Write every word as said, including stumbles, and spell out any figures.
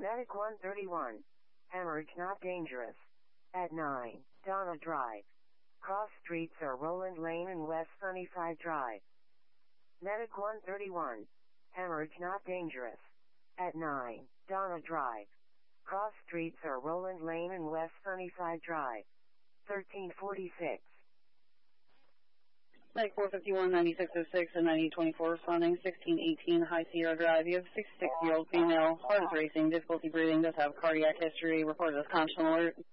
Medic one thirty-one. Hemorrhage not dangerous. At nine, Donna Drive. Cross streets are Roland Lane and West Sunnyside Drive. Medic one thirty-one. Hemorrhage not dangerous. At nine, Donna Drive. Cross streets are Roland Lane and West Sunnyside Drive. thirteen forty-six. Medic four fifty-one, ninety-six oh six and ninety twenty-four responding, sixteen eighteen High Sierra Drive. You have a sixty-six-year-old female, heart is racing, difficulty breathing, does have cardiac history, reported as conscious alert.